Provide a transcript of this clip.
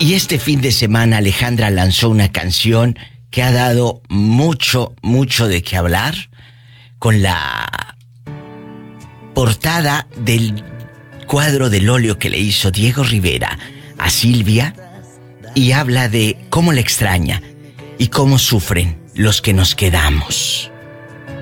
Y este fin de semana Alejandra lanzó una canción que ha dado mucho, mucho de qué hablar, con la portada del cuadro del óleo que le hizo Diego Rivera a Silvia, y habla de cómo la extraña y cómo sufren los que nos quedamos.